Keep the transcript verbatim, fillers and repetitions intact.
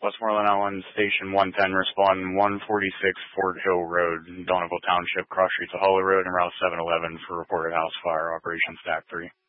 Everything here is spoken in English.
Westmoreland Island Station one ten, respond one forty-six Fort Hill Road, Dohnaville Township, cross streets of Hollow Road and Route seven eleven for reported house fire, Operation Stack three.